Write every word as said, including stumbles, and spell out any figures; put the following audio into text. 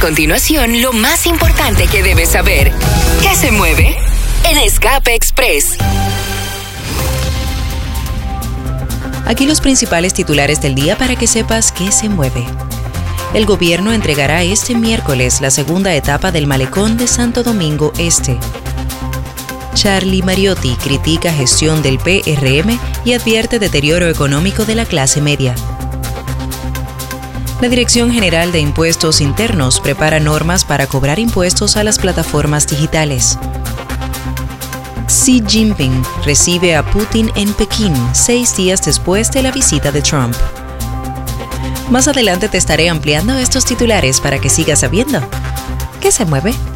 continuación lo más importante que debes saber. ¿Qué se mueve? En Escape Express. Aquí los principales titulares del día para que sepas qué se mueve. El gobierno entregará este miércoles la segunda etapa del malecón de Santo Domingo Este. Charlie Mariotti critica gestión del P R M y advierte deterioro económico de la clase media. La Dirección General de Impuestos Internos prepara normas para cobrar impuestos a las plataformas digitales. Xi Jinping recibe a Putin en Pekín seis días después de la visita de Trump. Más adelante te estaré ampliando estos titulares para que sigas sabiendo qué se mueve.